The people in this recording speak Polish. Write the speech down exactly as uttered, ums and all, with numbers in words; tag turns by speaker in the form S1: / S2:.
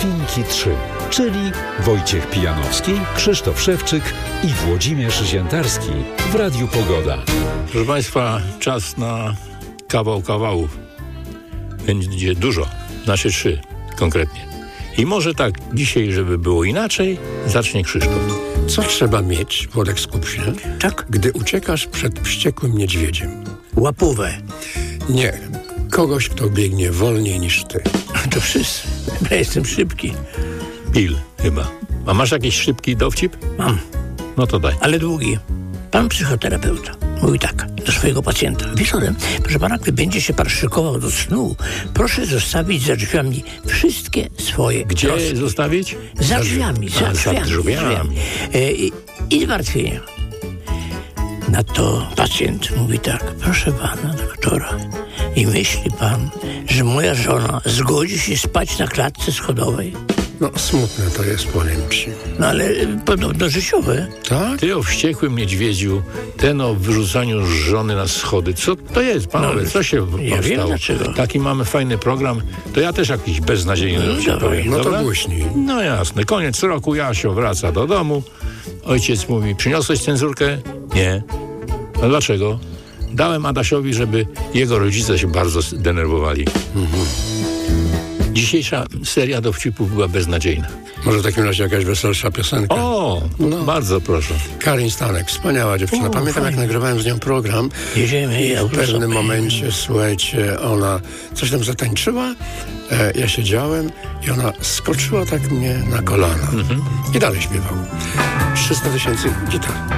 S1: Świnki trzy, czyli Wojciech Pijanowski, Krzysztof Szewczyk i Włodzimierz Ziętarski w Radiu Pogoda.
S2: Proszę Państwa, czas na kawał kawałów. Będzie dużo, nasze trzy konkretnie. I może tak dzisiaj, żeby było inaczej, zacznie Krzysztof.
S3: Co trzeba mieć, Włodek skup się,
S4: Tak?
S3: gdy uciekasz przed wściekłym niedźwiedziem?
S4: Łapówę.
S3: Nie, kogoś, kto biegnie wolniej niż ty.
S4: To wszyscy. Ja jestem szybki.
S2: Pil chyba. A masz jakiś szybki dowcip?
S4: Mam,
S2: No to daj.
S4: ale długi. Pan psychoterapeuta mówi tak do swojego pacjenta. Wieczorem, proszę pana, gdy będzie się pan szykował do snu, proszę zostawić za drzwiami wszystkie swoje
S2: Gdzie
S4: troski.
S2: zostawić?
S4: Za drzwiami, za
S2: A, za
S4: drzwiami.
S2: drzwiami.
S4: E, I, I zmartwienia. Na to pacjent mówi tak: proszę pana doktora, i myśli pan, że moja żona zgodzi się spać na klatce schodowej?
S3: No, smutne to jest, powiem ci.
S4: No ale e, podobno życiowe.
S3: Tak?
S2: Ty o wściekłym niedźwiedziu, ten o wyrzucaniu żony na schody. Co to jest, panowie?
S4: No,
S2: Co się
S4: ja wiem
S2: powstało?
S4: dlaczego.
S2: Taki mamy fajny program. To ja też jakiś beznadziejny
S4: No,
S2: dowcip
S4: dawaj.
S2: powiem,
S3: No to
S2: dobra?
S3: głośniej.
S2: No jasne. Koniec roku, Jasio wraca do domu. Ojciec mówi: przyniosłeś cenzurkę? Nie. A dlaczego? Dałem Adasiowi, żeby jego rodzice się bardzo denerwowali.
S3: Mhm.
S2: Dzisiejsza seria dowcipów była beznadziejna.
S3: Może w takim razie jakaś weselsza piosenka?
S2: O,
S3: No.
S2: bardzo proszę.
S3: Karin Stanek, wspaniała dziewczyna.
S4: O,
S3: Pamiętam, jak
S4: fajnie.
S3: nagrywałem z nią program.
S4: Jedziemy,
S3: I
S4: ja
S3: w pewnym momencie, słuchajcie, ona coś tam zatańczyła, e, ja siedziałem i ona skoczyła tak mnie na kolana. I dalej śpiewał. trzysta tysięcy gitar.